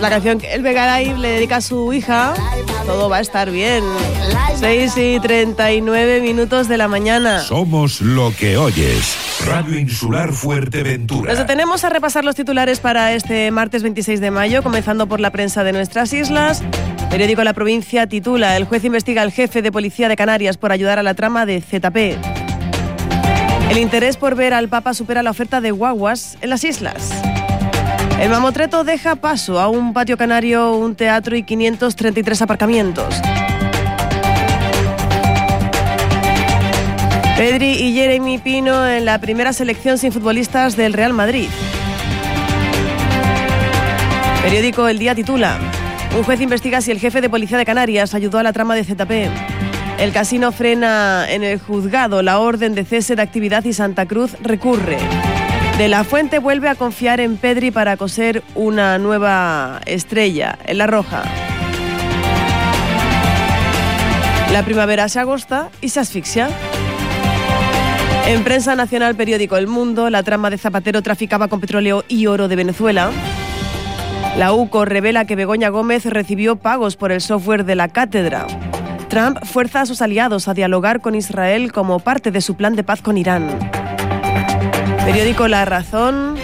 la canción que el Vegaray le dedica a su hija. Todo va a estar bien. 6:39 de la mañana. Somos lo que oyes. Radio Insular Fuerteventura. Nos detenemos a repasar los titulares para este martes 26 de mayo, comenzando por la prensa de nuestras islas. Periódico La Provincia titula: el juez investiga al jefe de policía de Canarias por ayudar a la trama de ZP. El interés por ver al Papa supera la oferta de guaguas en las islas. El mamotreto deja paso a un patio canario, un teatro y 533 aparcamientos. Pedri y Jeremy Pino en la primera selección sin futbolistas del Real Madrid. Periódico El Día titula: un juez investiga si el jefe de policía de Canarias ayudó a la trama de ZP. El casino frena en el juzgado la orden de cese de actividad y Santa Cruz recurre. De la Fuente vuelve a confiar en Pedri para coser una nueva estrella en La Roja. La primavera se agosta y se asfixia. En prensa nacional, periódico El Mundo, la trama de Zapatero traficaba con petróleo y oro de Venezuela. La UCO revela que Begoña Gómez recibió pagos por el software de la cátedra. Trump fuerza a sus aliados a dialogar con Israel como parte de su plan de paz con Irán. Periódico La Razón.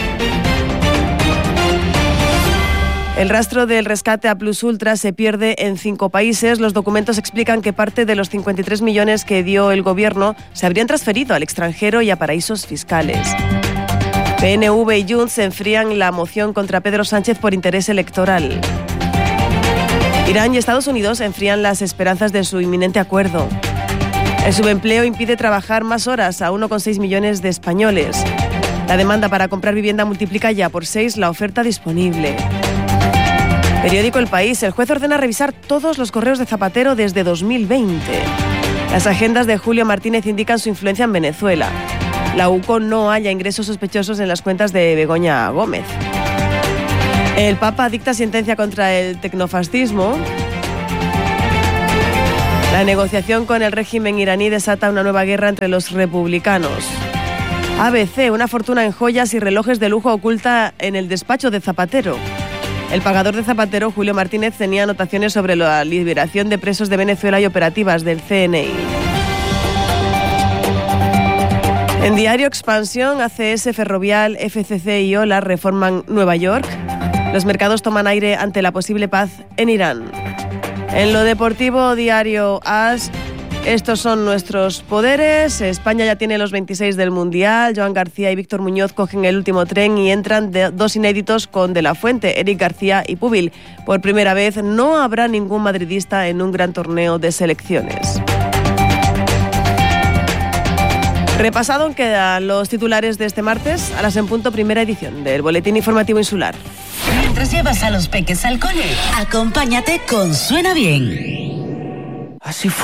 El rastro del rescate a Plus Ultra se pierde en 5 países. Los documentos explican que parte de los 53 millones que dio el gobierno se habrían transferido al extranjero y a paraísos fiscales. PNV y Junts se enfrían la moción contra Pedro Sánchez por interés electoral. Irán y Estados Unidos enfrían las esperanzas de su inminente acuerdo. El subempleo impide trabajar más horas a 1,6 millones de españoles. La demanda para comprar vivienda multiplica ya por 6 la oferta disponible. Periódico El País. El juez ordena revisar todos los correos de Zapatero desde 2020. Las agendas de Julio Martínez indican su influencia en Venezuela. La UCO no halla ingresos sospechosos en las cuentas de Begoña Gómez. El Papa dicta sentencia contra el tecnofascismo. La negociación con el régimen iraní desata una nueva guerra entre los republicanos. ABC, una fortuna en joyas y relojes de lujo oculta en el despacho de Zapatero. El pagador de Zapatero, Julio Martínez, tenía anotaciones sobre la liberación de presos de Venezuela y operativas del CNI. En Diario Expansión, ACS, Ferrovial, FCC y Ola reforman Nueva York. Los mercados toman aire ante la posible paz en Irán. En lo deportivo, Diario AS, estos son nuestros poderes. España ya tiene los 26 del Mundial. Joan García y Víctor Muñoz cogen el último tren y entran dos inéditos con De la Fuente, Eric García y Pubil. Por primera vez no habrá ningún madridista en un gran torneo de selecciones. Repasado quedan los titulares de este martes. A las en punto, primera edición del Boletín Informativo Insular. Mientras llevas a los peques al cole, acompáñate con Suena Bien. Así fue.